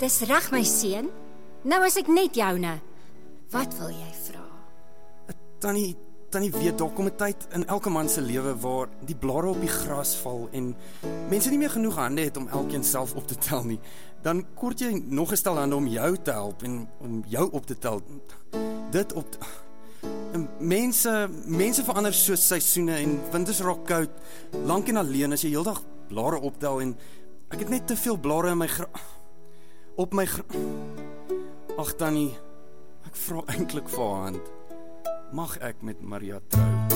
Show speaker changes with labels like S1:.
S1: Dis reg, my seun. Nou is ek net joune. Wat wil jy vra?
S2: Tannie weet, daar kom 'n tyd in elke man se lewe waar die blare op die gras val en mense nie meer genoeg hande het om elkeen self op te tel nie. Dan kort jy nog 'n stel hande om jou te help en om jou op te tel. Mense verander soos seisoene en winters raak koud, lank en alleen as jy heeldag blare optel en ek het net te veel blare in my Ag Tannie, ek vra eintlik vir haar hand. Mag ek met Maria trou?